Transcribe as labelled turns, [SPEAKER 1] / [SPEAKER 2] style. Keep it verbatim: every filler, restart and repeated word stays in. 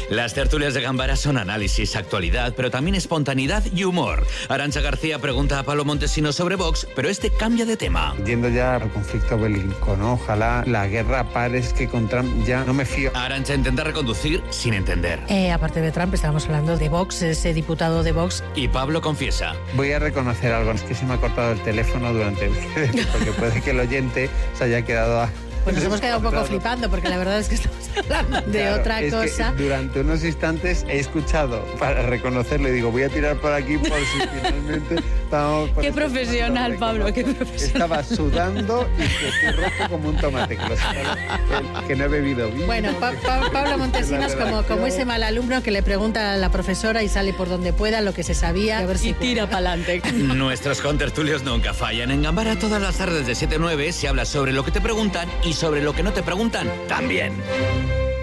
[SPEAKER 1] Las tertulias de Gambara son análisis, actualidad, pero también espontaneidad y humor. Arantxa García pregunta a Pablo Montesinos sobre Vox, pero este cambia de tema.
[SPEAKER 2] Yendo ya al conflicto bélico, ¿no? Ojalá la guerra pare, es que con Trump ya no me fío.
[SPEAKER 1] Arantxa intenta reconducir sin entender.
[SPEAKER 3] Eh, aparte de Trump, estábamos hablando de Vox, ese diputado de Vox.
[SPEAKER 1] Y Pablo confiesa.
[SPEAKER 2] Voy a reconocer algo, es que se me ha cortado el teléfono durante el... porque puede que el oyente se haya quedado a...
[SPEAKER 3] Pues nos hemos quedado un poco flipando, porque la verdad es que estamos hablando de
[SPEAKER 2] claro,
[SPEAKER 3] otra
[SPEAKER 2] es
[SPEAKER 3] cosa.
[SPEAKER 2] Que durante unos instantes he escuchado para reconocerlo y digo, voy a tirar por aquí por si finalmente estamos...
[SPEAKER 3] Qué profesional, Pablo, qué profesional.
[SPEAKER 2] Estaba sudando y estoy rojo como un tomate, que, lo sabe, que no he bebido vino.
[SPEAKER 3] Bueno, pa pa Pablo Montesinos como, como ese mal alumno que le pregunta a la profesora y sale por donde pueda lo que se sabía. A ver si
[SPEAKER 4] y tira para adelante.
[SPEAKER 1] Nuestros contertulios nunca fallan. En Gambara todas las tardes de siete a nueve se habla sobre lo que te preguntan y sobre lo que no te preguntan también.